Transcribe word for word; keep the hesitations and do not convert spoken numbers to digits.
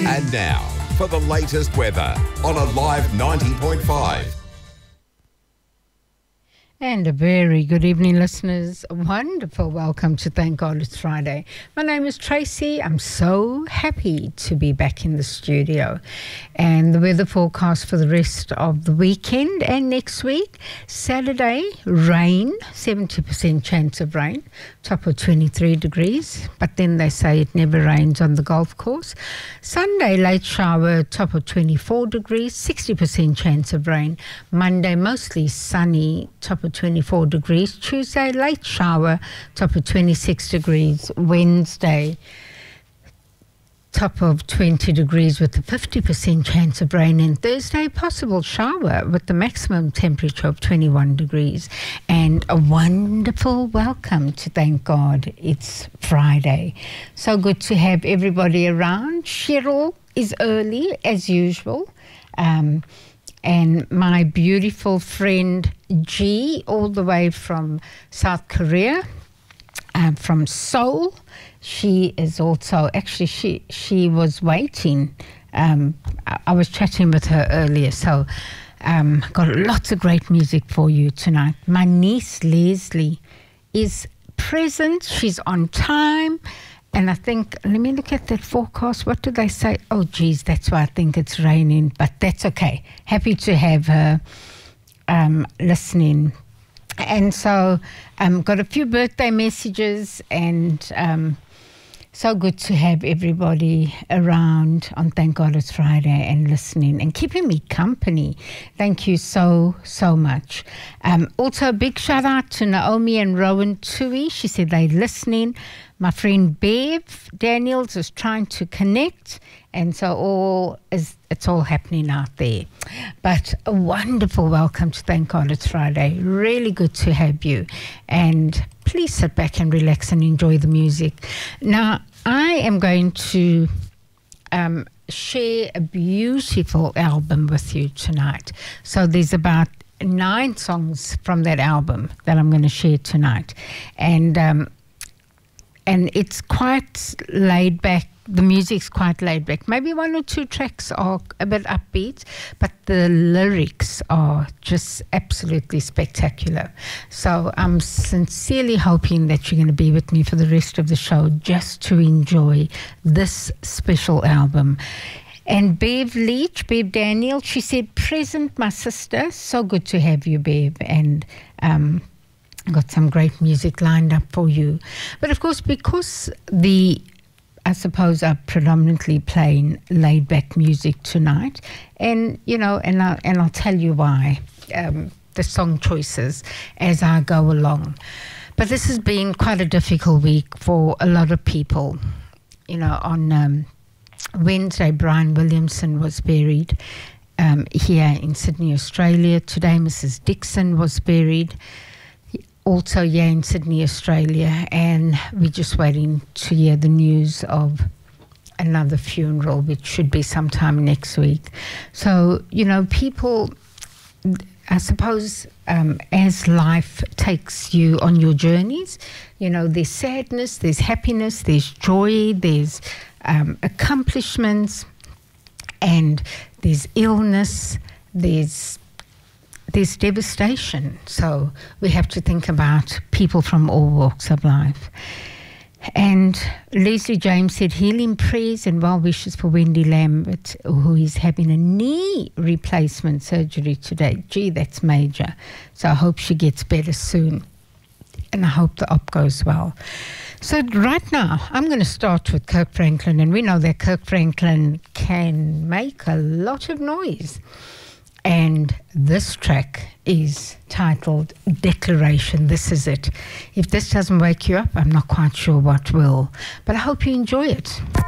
And now, for the latest weather on Alive ninety point five. And a very good evening, listeners. A wonderful welcome to Thank God It's Friday. My name is Tracy. I'm so happy to be back in the studio. And the weather forecast for the rest of the weekend and next week. Saturday, rain, seventy percent chance of rain, top of twenty-three degrees. But then they say it never rains on the golf course. Sunday, late shower, top of twenty-four degrees, sixty percent chance of rain. Monday, mostly sunny, top of twenty-four degrees. Tuesday, late shower, top of twenty-six degrees. Wednesday, top of twenty degrees with a fifty percent chance of rain. And Thursday, possible shower with the maximum temperature of twenty-one degrees. And a wonderful welcome to Thank God It's Friday. So good to have everybody around. Cheryl is early as usual. Um, and my beautiful friend G, all the way from South Korea, uh, from Seoul. She is also, actually, she she was waiting. Um, I, I was chatting with her earlier, so um, got lots of great music for you tonight. My niece Leslie is present. She's on time. And I think, let me look at that forecast. What do they say? Oh, geez, that's why I think it's raining. But that's okay. Happy to have her um, listening. And so um, got a few birthday messages, and um, so good to have everybody around on Thank God It's Friday and listening and keeping me company. Thank you so, so much. Um, also, a big shout out to Naomi and Rowan Tui. She said they're listening. My friend Bev Daniels is trying to connect, and so all is it's all happening out there. But a wonderful welcome to Thank God It's Friday. Really good to have you. And please sit back and relax and enjoy the music. Now, I am going to um, share a beautiful album with you tonight. So there's about nine songs from that album that I'm going to share tonight. And um, and it's quite laid back. The music's quite laid back. Maybe one or two tracks are a bit upbeat, but the lyrics are just absolutely spectacular. So I'm sincerely hoping that you're going to be with me for the rest of the show just to enjoy this special album. And Bev Leach, Bev Daniel, she said, present, my sister. So good to have you, Bev. And um, got some great music lined up for you. But of course, because the I suppose are predominantly playing laid-back music tonight, and you know, and I and I'll tell you why. Um, the song choices as I go along. But this has been quite a difficult week for a lot of people. You know, on um, Wednesday, Brian Williamson was buried um, here in Sydney, Australia. Today, Missus Dixon was buried, also here in Sydney, Australia, and we're just waiting to hear the news of another funeral, which should be sometime next week. So, you know, people, I suppose, um, as life takes you on your journeys, you know, there's sadness, there's happiness, there's joy, there's um, accomplishments, and there's illness, there's There's devastation. So we have to think about people from all walks of life. And Leslie James said healing prayers and well wishes for Wendy Lambert, who is having a knee replacement surgery today. Gee, that's major. So I hope she gets better soon. And I hope the op goes well. So right now, I'm going to start with Kirk Franklin. And we know that Kirk Franklin can make a lot of noise. And this track is titled Declaration. This is it. If this doesn't wake you up, I'm not quite sure what will. But I hope you enjoy it.